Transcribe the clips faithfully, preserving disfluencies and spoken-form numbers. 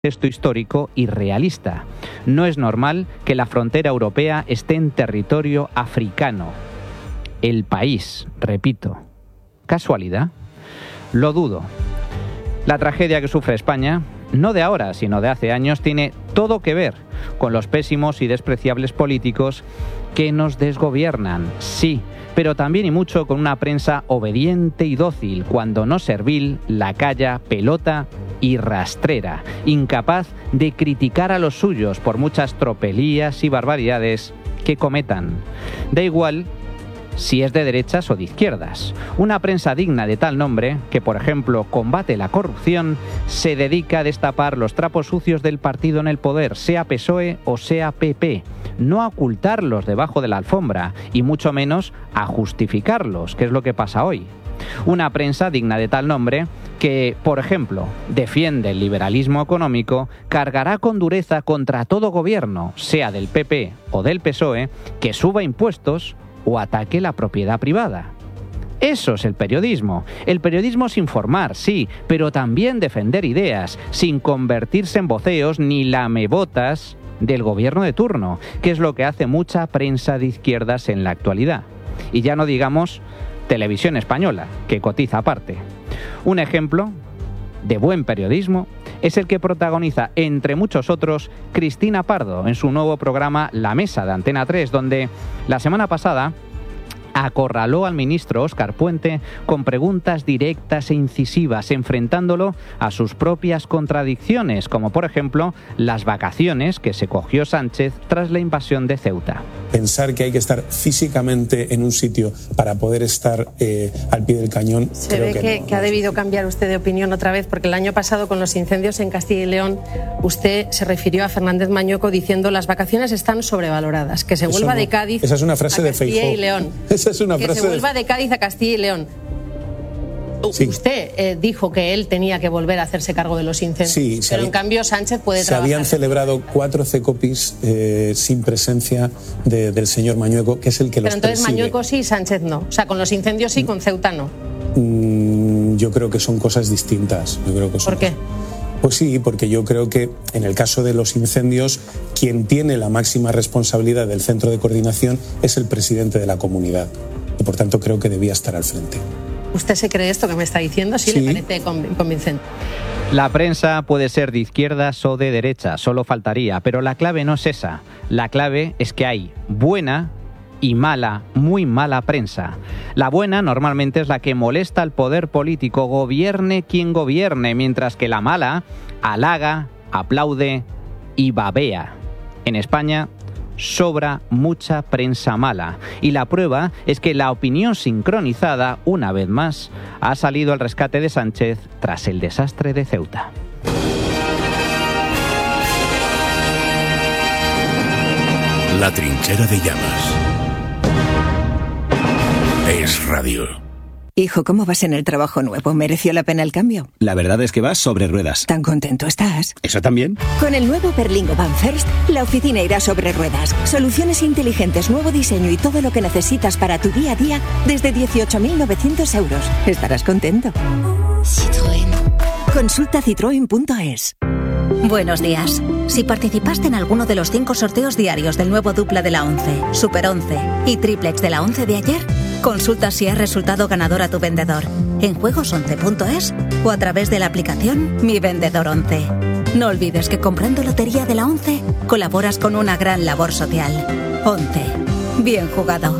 contexto histórico y realista. No es normal que la frontera europea esté en territorio africano. El país, repito. ¿Casualidad? Lo dudo. La tragedia que sufre España, no de ahora, sino de hace años, tiene todo que ver con los pésimos y despreciables políticos que nos desgobiernan, sí, pero también y mucho con una prensa obediente y dócil, cuando no servil, lacaya, pelota y rastrera, incapaz de criticar a los suyos por muchas tropelías y barbaridades que cometan. Da igual si es de derechas o de izquierdas. Una prensa digna de tal nombre, que por ejemplo combate la corrupción, se dedica a destapar los trapos sucios del partido en el poder, sea P S O E o sea P P, no a ocultarlos debajo de la alfombra y mucho menos a justificarlos, que es lo que pasa hoy. Una prensa digna de tal nombre que, por ejemplo, defiende el liberalismo económico, cargará con dureza contra todo gobierno, sea del P P o del P S O E, que suba impuestos o ataque la propiedad privada. Eso es el periodismo. El periodismo es informar, sí, pero también defender ideas, sin convertirse en voceos ni lamebotas del gobierno de turno, que es lo que hace mucha prensa de izquierdas en la actualidad. Y ya no digamos Televisión Española, que cotiza aparte. Un ejemplo de buen periodismo es el que protagoniza, entre muchos otros, Cristina Pardo en su nuevo programa La Mesa de Antena tres, donde la semana pasada acorraló al ministro Óscar Puente con preguntas directas e incisivas, enfrentándolo a sus propias contradicciones, como por ejemplo las vacaciones que se cogió Sánchez tras la invasión de Ceuta. Pensar que hay que estar físicamente en un sitio para poder estar eh, al pie del cañón. Se creo ve que, que, no, que ha no debido cambiar usted de opinión otra vez, porque el año pasado con los incendios en Castilla y León usted se refirió a Fernández Mañueco diciendo las vacaciones están sobrevaloradas, que se Eso vuelva no, de Cádiz esa es una frase a Castilla de Feijóo. y León. Esa es una que frase se vuelva de... de Cádiz a Castilla y León. Sí. Usted eh, dijo que él tenía que volver a hacerse cargo de los incendios, sí, pero había, en cambio Sánchez puede se trabajar. Se habían celebrado cuatro CECOPIs eh, sin presencia de, del señor Mañueco, que es el que pero los entonces preside. Mañueco sí y Sánchez no. O sea, con los incendios sí, con Ceuta no. Mm, yo creo que son cosas distintas. Yo creo que son ¿Por qué? Pues sí, porque yo creo que en el caso de los incendios, quien tiene la máxima responsabilidad del centro de coordinación es el presidente de la comunidad. Y por tanto creo que debía estar al frente. ¿Usted se cree esto que me está diciendo? Sí, sí. Le parece convincente. La prensa puede ser de izquierdas o de derechas, solo faltaría, pero la clave no es esa. La clave es que hay buena y mala, muy mala prensa. La buena normalmente es la que molesta al poder político, gobierne quien gobierne, mientras que la mala halaga, aplaude y babea. En España sobra mucha prensa mala, y la prueba es que la opinión sincronizada, una vez más, ha salido al rescate de Sánchez tras el desastre de Ceuta. La trinchera de llamas. Es radio. Hijo, ¿cómo vas en el trabajo nuevo? ¿Mereció la pena el cambio? La verdad es que vas sobre ruedas. ¿Tan contento estás? ¿Eso también? Con el nuevo Berlingo Van First, la oficina irá sobre ruedas. Soluciones inteligentes, nuevo diseño y todo lo que necesitas para tu día a día desde dieciocho mil novecientos euros. Estarás contento. Citroën. Consulta citroen punto es. Buenos días. Si participaste en alguno de los cinco sorteos diarios del nuevo dupla de la once, Super once y Triplex de la once de ayer, consulta si has resultado ganador a tu vendedor en juegos once punto es o a través de la aplicación Mi Vendedor once. No olvides que comprando lotería de la once colaboras con una gran labor social. once. Bien jugado.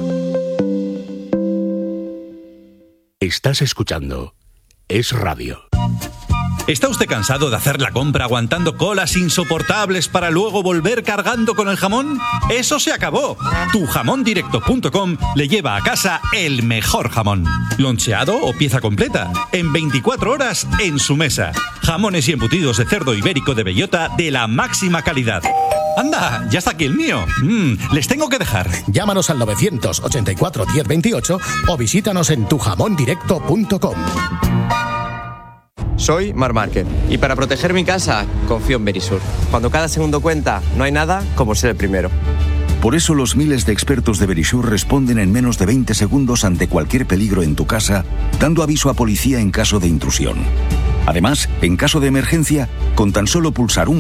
Estás escuchando Es Radio. ¿Está usted cansado de hacer la compra aguantando colas insoportables para luego volver cargando con el jamón? ¡Eso se acabó! tu jamón directo punto com le lleva a casa el mejor jamón. Loncheado o pieza completa, en veinticuatro horas en su mesa. Jamones y embutidos de cerdo ibérico de bellota de la máxima calidad. ¡Anda! ¡Ya está aquí el mío! Mm, les tengo que dejar. Llámanos al novecientos ochenta y cuatro diez veintiocho o visítanos en tu jamón directo punto com. Soy Mar Márquez y para proteger mi casa confío en Verisur. Cuando cada segundo cuenta, no hay nada como ser el primero. Por eso los miles de expertos de Verisur responden en menos de veinte segundos ante cualquier peligro en tu casa, dando aviso a policía en caso de intrusión. Además, en caso de emergencia, con tan solo pulsar un